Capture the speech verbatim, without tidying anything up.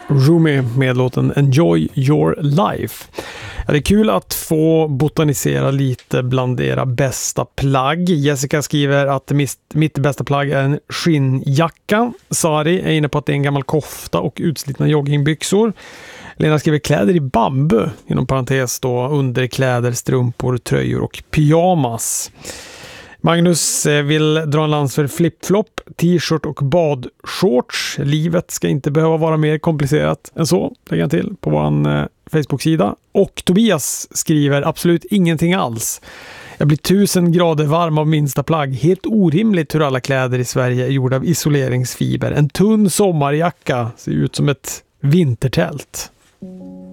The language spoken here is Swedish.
Rumi med låten Enjoy Your Life. Ja, det är kul att få botanisera lite bland era bästa plagg. Jessica skriver att mitt, mitt bästa plagg är en skinnjacka. Sari är inne på att det är en gammal kofta och utslitna joggingbyxor. Lena skriver kläder i bambu, inom parentes då underkläder, strumpor, tröjor och pyjamas. Magnus vill dra en lans för flip-flop, t-shirt och badshorts. Livet ska inte behöva vara mer komplicerat än så, lägger han till på vår eh, Facebook-sida. Och Tobias skriver absolut ingenting alls. Jag blir tusen grader varm av minsta plagg. Helt orimligt hur alla kläder i Sverige är gjorda av isoleringsfiber. En tunn sommarjacka ser ut som ett vintertält.